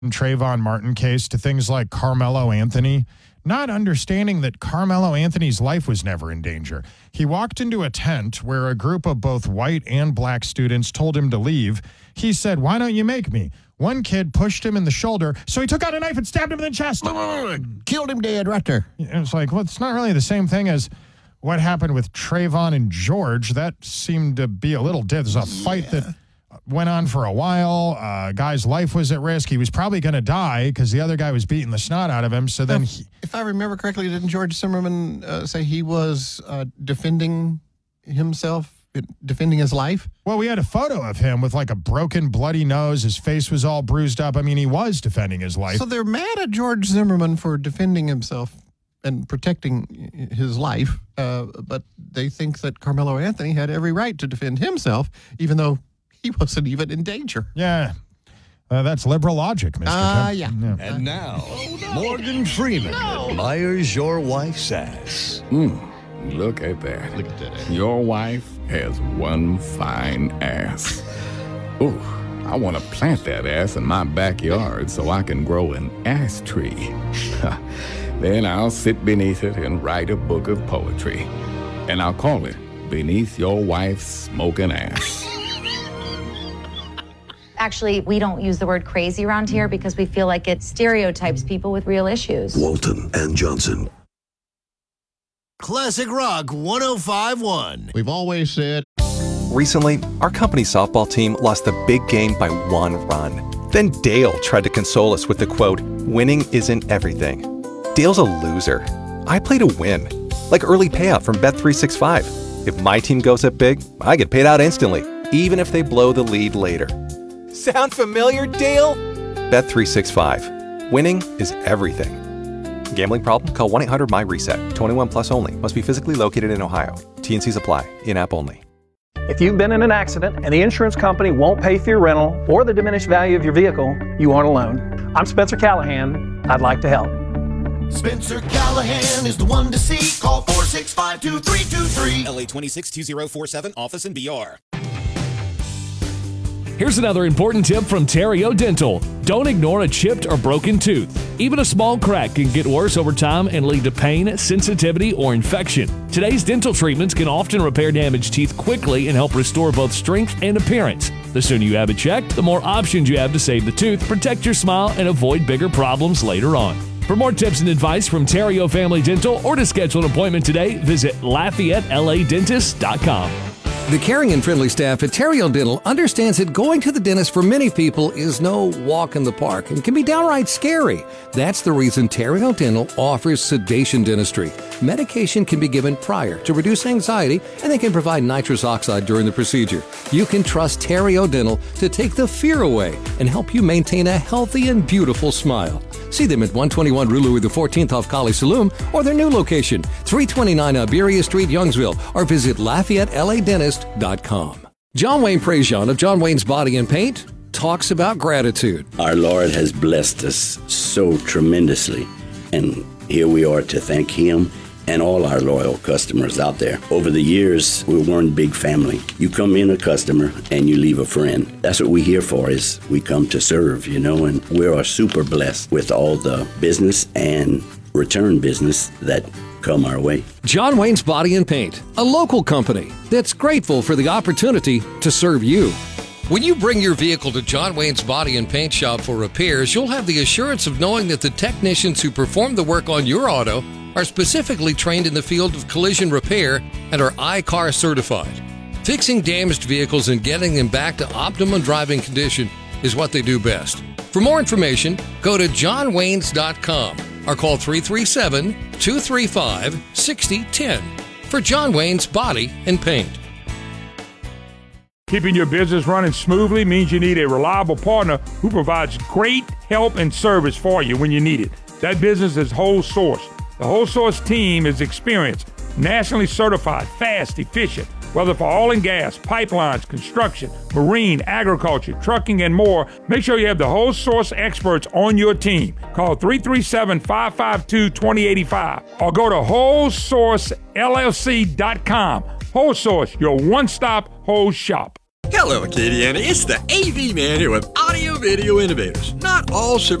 Trayvon Martin case to things like Carmelo Anthony, not understanding that Carmelo Anthony's life was never in danger. He walked into a tent where a group of both white and black students told him to leave. He said, "Why don't you make me?" One kid pushed him in the shoulder, so he took out a knife and stabbed him in the chest. Killed him dead right there. It's like, well, it's not really the same thing as what happened with Trayvon and George. That seemed to be a little different. There's a fight that went on for a while. Guy's life was at risk. He was probably going to die because the other guy was beating the snot out of him. So then if I remember correctly, didn't George Zimmerman say he was defending himself, defending his life? Well, we had a photo of him with like a broken, bloody nose. His face was all bruised up. I mean, he was defending his life. So they're mad at George Zimmerman for defending himself and protecting his life, but they think that Carmelo Anthony had every right to defend himself, even though he wasn't even in danger. Yeah. That's liberal logic, Mr. Yeah. And now, Morgan Freeman admires your wife's ass. Look at that. Look at that. Your wife has one fine ass. Ooh, I want to plant that ass in my backyard so I can grow an ass tree. Then I'll sit beneath it and write a book of poetry. And I'll call it Beneath Your Wife's Smoking Ass. Actually, we don't use the word crazy around here because we feel like it stereotypes people with real issues. Walton and Johnson. Classic Rock 105.1. We've always said. Recently, our company softball team lost the big game by 1 run. Then Dale tried to console us with the quote, "Winning isn't everything." Dale's a loser. I play to win. Like early payout from Bet365. If my team goes up big, I get paid out instantly, even if they blow the lead later. Sound familiar, Dale? Bet365. Winning is everything. Gambling problem? Call 1-800-MY-RESET. 21 plus only. Must be physically located in Ohio. T&Cs apply. In-app only. If you've been in an accident and the insurance company won't pay for your rental or the diminished value of your vehicle, you aren't alone. I'm Spencer Callahan. I'd like to help. Spencer Callahan is the one to see. Call 465-2323. LA 262047, office in BR. Here's another important tip from Terrio Dental. Don't ignore a chipped or broken tooth. Even a small crack can get worse over time and lead to pain, sensitivity, or infection. Today's dental treatments can often repair damaged teeth quickly and help restore both strength and appearance. The sooner you have it checked, the more options you have to save the tooth, protect your smile, and avoid bigger problems later on. For more tips and advice from Terrio Family Dental or to schedule an appointment today, visit LafayetteLADentist.com. The caring and friendly staff at Terrio Dental understands that going to the dentist for many people is no walk in the park and can be downright scary. That's the reason Terrio Dental offers sedation dentistry. Medication can be given prior to reduce anxiety, and they can provide nitrous oxide during the procedure. You can trust Terrio Dental to take the fear away and help you maintain a healthy and beautiful smile. See them at 121 Rue Louis XIV off College Saloon or their new location, 329 Iberia Street, Youngsville, or visit LafayetteLADentist.com. John Wayne Prejean of John Wayne's Body and Paint talks about gratitude. Our Lord has blessed us so tremendously, and here we are to thank Him and all our loyal customers out there. Over the years, we're one big family. You come in a customer and you leave a friend. That's what we're here for, is we come to serve, and we are super blessed with all the business and return business that come our way. John Wayne's Body and Paint, a local company that's grateful for the opportunity to serve you. When you bring your vehicle to John Wayne's Body and Paint Shop for repairs, you'll have the assurance of knowing that the technicians who perform the work on your auto are specifically trained in the field of collision repair and are I-CAR certified. Fixing damaged vehicles and getting them back to optimum driving condition is what they do best. For more information, go to johnwaynes.com or call 337-235-6010 for John Wayne's Body and Paint. Keeping your business running smoothly means you need a reliable partner who provides great help and service for you when you need it. That business is Whole Source. The Whole Source team is experienced, nationally certified, fast, efficient. Whether for oil and gas, pipelines, construction, marine, agriculture, trucking, and more, make sure you have the Whole Source experts on your team. Call 337-552-2085 or go to WholeSourceLLC.com. Whole Source, your one-stop whole shop. Hello, Acadiana. It's the AV Man here with Audio Video Innovators. Not all